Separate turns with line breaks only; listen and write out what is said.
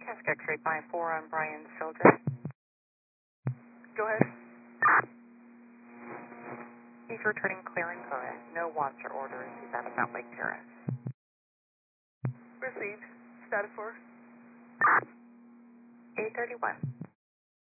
Ask X-ray by 4 on Brian Children.
Go ahead.
He's returning clear and current. No wants or orders. He's out of Mount Lake Terrace.
Received. Status for?
831.